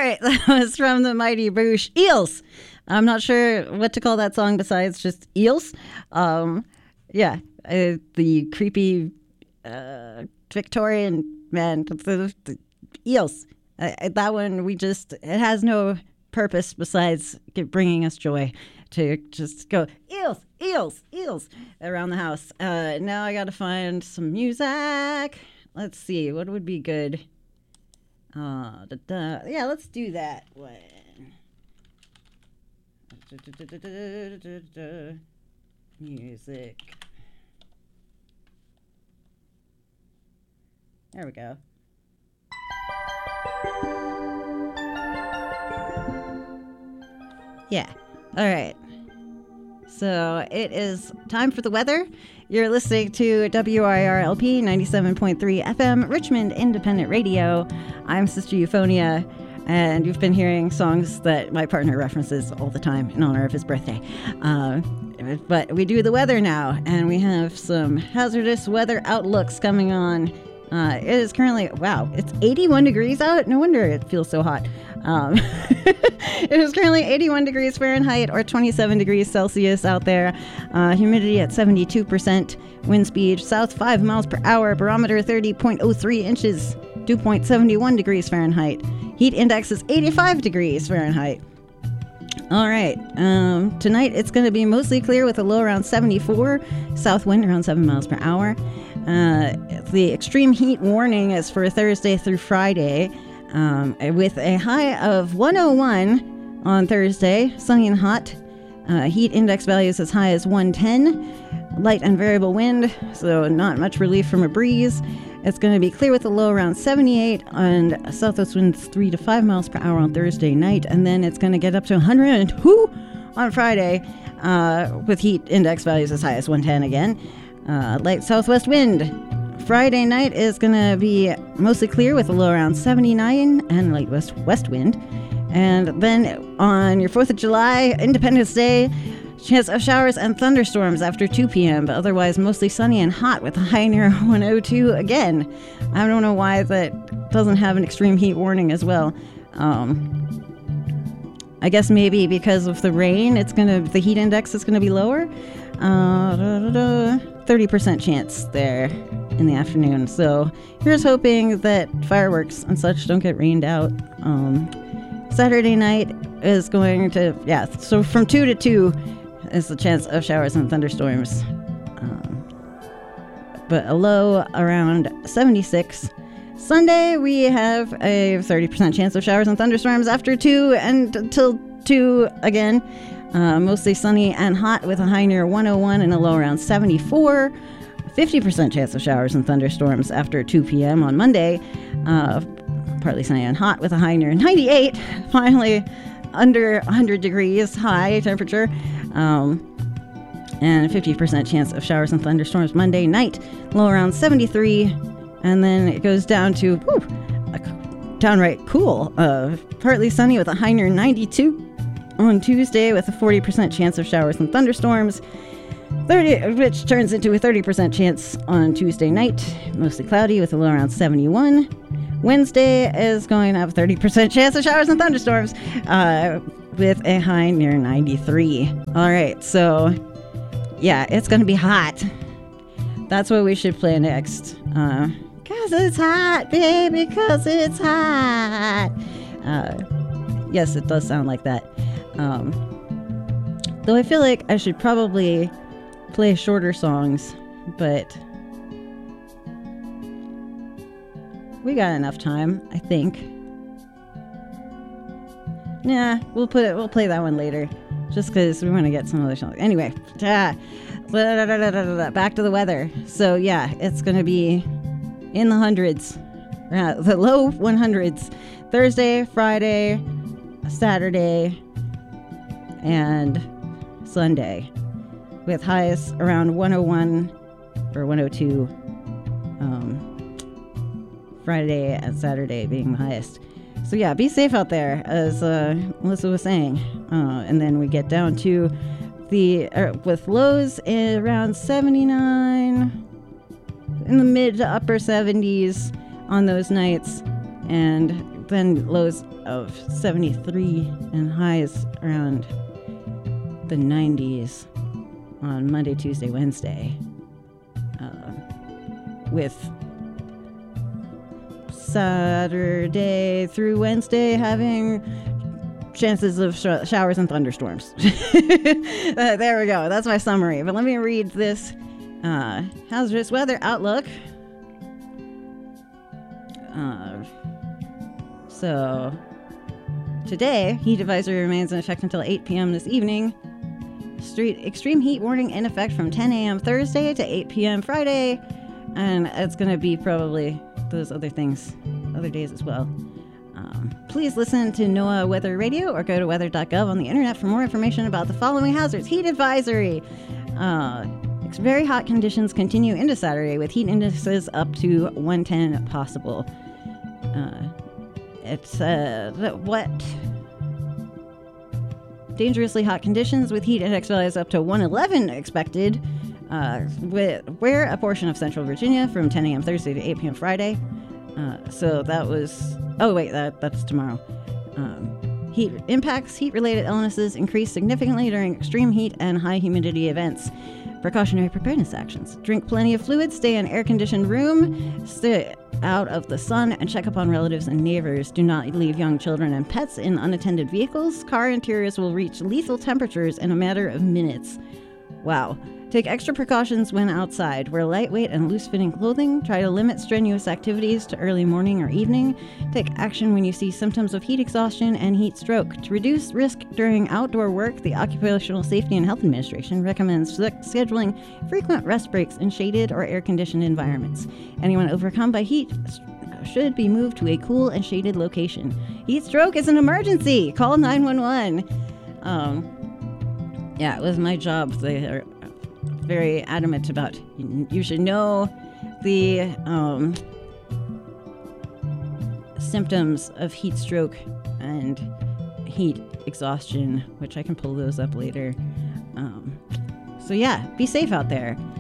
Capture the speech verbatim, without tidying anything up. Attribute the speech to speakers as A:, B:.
A: right, that was from the Mighty Boosh. Eels. I'm not sure what to call that song besides just Eels. Um, yeah, uh, the creepy uh, Victorian man, the, the Eels. Uh, that one, we just, it has no purpose besides bringing us joy to just go, eels, eels, eels, around the house. Uh, now I got to find some music. Let's see, what would be good? Uh, da, da. Yeah, let's do that one. Da, da, da, da, da, da. Music. There we go. Yeah. All right. So it is time for the weather. You're listening to W I R L P ninety-seven point three F M, Richmond Independent Radio. I'm Sister Euphonia, and you've been hearing songs that my partner references all the time in honor of his birthday. Uh, but we do the weather now, and we have some hazardous weather outlooks coming on. Uh, it is currently, wow, it's eighty-one degrees out. No wonder it feels so hot. Um, it is currently eighty-one degrees Fahrenheit or twenty-seven degrees Celsius out there. Uh, humidity at seventy-two percent. Wind speed south five miles per hour. Barometer thirty point oh three inches. Dew point seventy-one degrees Fahrenheit. Heat index is eighty-five degrees Fahrenheit. All right. Um, tonight it's going to be mostly clear with a low around seventy-four. South wind around seven miles per hour. Uh, the extreme heat warning is for Thursday through Friday, um, with a high of one oh one on Thursday, sunny and hot. Uh, heat index values as high as one ten. Light and variable wind, so not much relief from a breeze. It's going to be clear with a low around seventy-eight and southwest winds three to five miles per hour on Thursday night. And then it's going to get up to one hundred two on Friday, uh, with heat index values as high as one ten again. Uh, light southwest wind. Friday night is going to be mostly clear with a low around seventy-nine and light west west wind. And then on your fourth of July, Independence Day, chance of showers and thunderstorms after two p.m., but otherwise mostly sunny and hot with a high near one oh two again. I don't know why that doesn't have an extreme heat warning as well. Um, I guess maybe because of the rain, it's gonna the heat index is going to be lower. Uh, da, da, da, thirty percent chance there in the afternoon. So here's hoping that fireworks and such don't get rained out. Um, Saturday night is going to, yeah, so from two to two is the chance of showers and thunderstorms. Um, but a low around seventy-six. Sunday, we have a thirty percent chance of showers and thunderstorms after two and until two again. Uh, mostly sunny and hot with a high near one oh one and a low around seventy-four. fifty percent chance of showers and thunderstorms after two p.m. on Monday. Uh, partly sunny and hot with a high near ninety-eight. Finally, under one hundred degrees high temperature. Um, and fifty percent chance of showers and thunderstorms Monday night. Low around seventy-three. And then it goes down to whew, a downright cool. Uh, partly sunny with a high near ninety-two. On Tuesday with a forty percent chance of showers and thunderstorms, thirty, which turns into a thirty percent chance on Tuesday night, mostly cloudy with a low around seventy-one. Wednesday is going to have a thirty percent chance of showers and thunderstorms, uh, with a high near ninety-three. All right, so yeah, it's going to be hot. That's what we should play next. Uh, Cause it's hot, baby, cause it's hot. Uh, yes, it does sound like that. Um, though I feel like I should probably play shorter songs, but we got enough time, I think. Nah, we'll put it. We'll play that one later, just because we want to get some other songs. Anyway, ah, back to the weather. So yeah, it's gonna be in the hundreds, uh, the low one hundreds, Thursday, Friday, Saturday, and Sunday, with highs around one oh one or one oh two. Um, Friday and Saturday being the highest. So yeah, be safe out there, as uh, Melissa was saying. Uh, and then we get down to the uh, with lows around seventy-nine, in the mid to upper seventies on those nights, and then lows of seventy-three and highs around the nineties on Monday, Tuesday, Wednesday. Uh, with Saturday through Wednesday having chances of sh- showers and thunderstorms. uh, there we go. That's my summary. But let me read this uh, hazardous weather outlook. Uh, so today, heat advisory remains in effect until eight p.m. this evening. Street extreme heat warning in effect from ten a.m. Thursday to eight p.m. Friday. And it's going to be probably those other things, other days as well. Um, please listen to NOAA Weather Radio or go to weather dot gov on the internet for more information about the following hazards. Heat advisory. Uh, very hot conditions continue into Saturday with heat indices up to one ten possible. Uh, it's uh, what? Dangerously hot conditions with heat index values up to one eleven expected. Uh, with, where a portion of Central Virginia from ten a.m. Thursday to eight p.m. Friday. Uh, so that was... Oh, wait, that that's tomorrow. Um, heat impacts, heat-related illnesses increase significantly during extreme heat and high humidity events. Precautionary preparedness actions. Drink plenty of fluids, stay in air-conditioned room, stay out of the sun, and check up on relatives and neighbors. Do not leave young children and pets in unattended vehicles. Car interiors will reach lethal temperatures in a matter of minutes. Wow. Take extra precautions when outside. Wear lightweight and loose-fitting clothing. Try to limit strenuous activities to early morning or evening. Take action when you see symptoms of heat exhaustion and heat stroke. To reduce risk during outdoor work, the Occupational Safety and Health Administration recommends scheduling frequent rest breaks in shaded or air-conditioned environments. Anyone overcome by heat should be moved to a cool and shaded location. Heat stroke is an emergency. Call nine one one. Um, yeah, it was my job. They are very adamant about you should know the um, symptoms of heat stroke and heat exhaustion, which I can pull those up later. Um, so yeah, be safe out there.